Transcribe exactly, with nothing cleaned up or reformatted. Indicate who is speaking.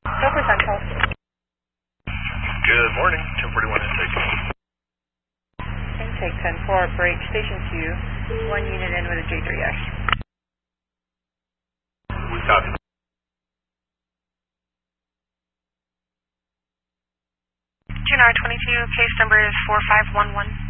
Speaker 1: Silver Central.
Speaker 2: Good morning, ten forty-one intake.
Speaker 1: Intake ten four, break station two, one unit in with a J three X.
Speaker 2: We copy.
Speaker 3: Q nine twenty-two, case number is four five one one.